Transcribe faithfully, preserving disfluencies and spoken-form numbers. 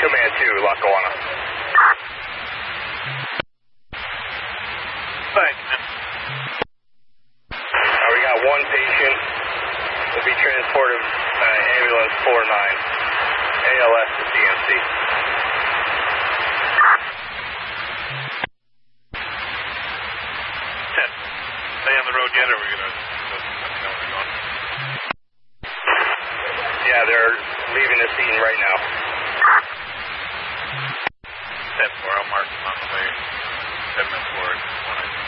Command two, Lackawanna. Thanks, man. Uh, we got one patient. Will be transported uh, ambulance four nine. A L S to C M C. ten. Stay on the road yet, or are we going to let me know where they're going? Yeah, they're leaving the scene right now. ten four, I'll mark them on the way. ten minutes forward.